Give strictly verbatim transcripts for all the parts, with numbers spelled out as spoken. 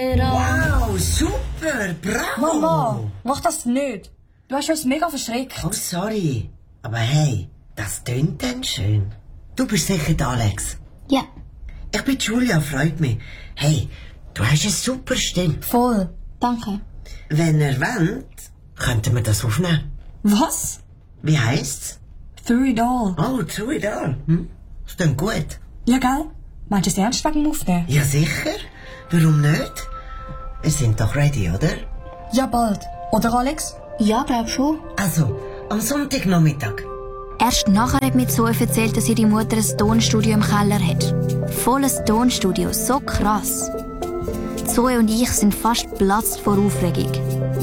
Wow, super, bravo! Mama, mach das nicht. Du hast uns mega verschreckt. Oh, sorry. Aber hey, das tönt dann schön. Du bist sicher der Alex. Ja. Ich bin Julia, freut mich. Hey, du hast eine super Stimme. Voll. Danke. Wenn ihr wollt, könnten wir das aufnehmen. Was? Wie heisst's? Through it all. Oh, Through it all. Hm? Das klingt gut. Ja, gell? Meinst du es ernst wegen dem Aufnehmen? Ja, sicher. Warum nicht? Wir sind doch ready, oder? Ja, bald. Oder, Alex? Ja, glaub schon. Also, am Sonntagnachmittag. Erst nachher hat mir Zoe erzählt, dass ihre Mutter ein Tonstudio im Keller hat. Volles Tonstudio, so krass. Zoe und ich sind fast geplatzt vor Aufregung.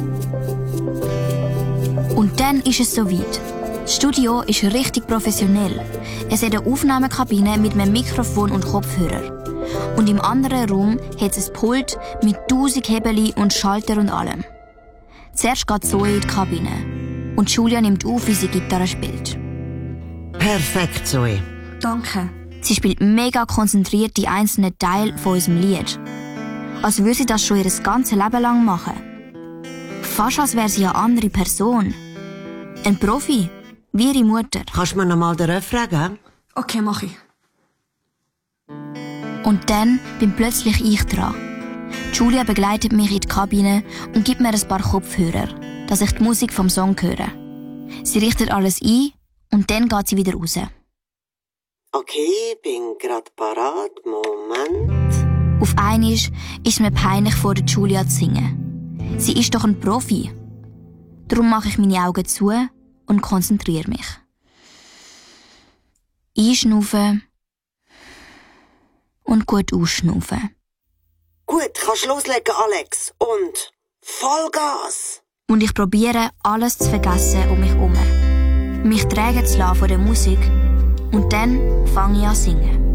Und dann ist es soweit. Das Studio ist richtig professionell. Es hat eine Aufnahmekabine mit einem Mikrofon und Kopfhörer. Und im anderen Raum hat es ein Pult mit tausend Hebeli und Schalter und allem. Zuerst geht Zoe in die Kabine. Und Julia nimmt auf, wie sie Gitarre spielt. Perfekt, Zoe. Danke. Sie spielt mega konzentriert die einzelnen Teile von unserem Lied. Als würde sie das schon ihr ganzes Leben lang machen. Fast als wäre sie eine andere Person. Ein Profi, wie ihre Mutter. Kannst du mir noch mal den Refrain geben? Okay, mach ich. Und dann bin plötzlich ich dran. Julia begleitet mich in die Kabine und gibt mir ein paar Kopfhörer, dass ich die Musik vom Song höre. Sie richtet alles ein und dann geht sie wieder raus. Okay, bin grad parat. Moment. Auf einmal ist es mir peinlich, vor der Julia zu singen. Sie ist doch ein Profi. Darum mache ich meine Augen zu und konzentriere mich. Einschnaufen und gut ausschnaufen. Gut, kannst loslegen, Alex. Und Vollgas! Und ich probiere, alles zu vergessen um mich herum. Mich tragen zu lassen von der Musik. Und dann fange ich an zu singen.